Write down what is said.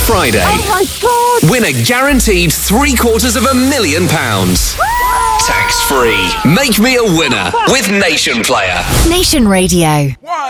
Friday. Oh my God! Win a guaranteed £750,000. Tax-free. Make me a winner with Nation Player. Nation Radio.